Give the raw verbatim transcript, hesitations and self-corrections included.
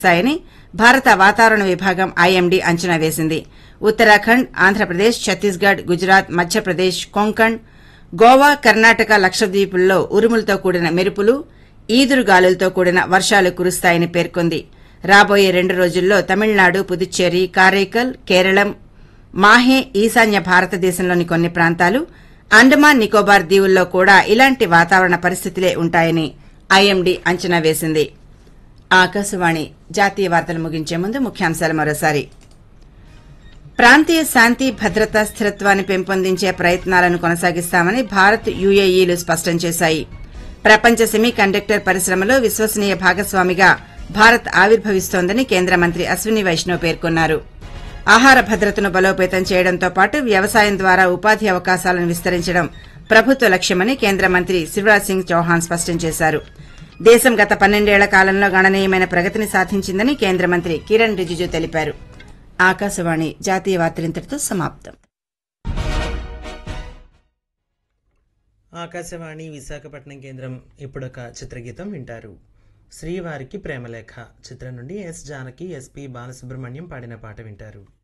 స్థాయిని భారత వాతావరణ విభాగం ఐఎండీ అంచనా వేసింది. ఉత్తరాఖండ్, ఆంధ్రప్రదేశ్, ఛత్తీస్గఢ్, గుజరాత్, మధ్యప్రదేశ్, కొంకణ్, గోవా, కర్ణాటక, లక్షద్వీపుల్లో ఉరుములతో కూడిన మెరుపులు, ఈదురుగాలులతో కూడిన వర్షాలు కురుస్తాయని పేర్కొంది. రాబోయే రెండు రోజుల్లో తమిళనాడు, పుదుచ్చేరి, కారైకల్, కేరళం, మాహే, ఈశాన్య భారతదేశంలోని కొన్ని ప్రాంతాలు, అండమాన్ నికోబార్ దీవుల్లో కూడా ఇలాంటి వాతావరణ పరిస్థితులే ఉంటాయని ఐఎండీ అంచనా వేసింది. ఆకాశవాణి జాతీయ వార్తలు ముగించే ముందు ముఖ్యాంశాలు మరోసారి. ప్రాంతీయ శాంతి, భద్రత, స్థిరత్వాన్ని పెంపొందించే ప్రయత్నాలను కొనసాగిస్తామని భారత్, యూఏఈలు స్పష్టం చేశాయి. ప్రపంచ సెమీ కండక్టర్ పరిశ్రమలో విశ్వసనీయ భాగస్వామిగా భారత్ ఆవిర్భవిస్తోందని కేంద్ర మంత్రి అశ్విని వైష్ణవ్ పేర్కొన్నారు. ఆహార భద్రతను బలోపేతం చేయడంతో పాటు వ్యవసాయం ద్వారా ఉపాధి అవకాశాలను విస్తరించడం ప్రభుత్వ లక్ష్యమని కేంద్ర మంత్రి శివరాజ్ సింగ్ చౌహాన్ స్పష్టం చేశారు. దేశం గత పన్నెండేళ్ల కాలంలో గణనీయమైన ప్రగతిని సాధించిందని కేంద్ర మంత్రి కిరణ్ రిజిజు తెలిపారు. ఆకాశవాణి జాతీయ వార్తలింతటితో సమాప్తం. ఆకాశవాణి విశాఖపట్నం కేంద్రం ఇప్పుడొక చిత్రగీతం వింటారు. శ్రీవారికి ప్రేమలేఖ చిత్రం నుండి ఎస్ జానకి, ఎస్పి బాలసుబ్రహ్మణ్యం పాడిన పాట వింటారు.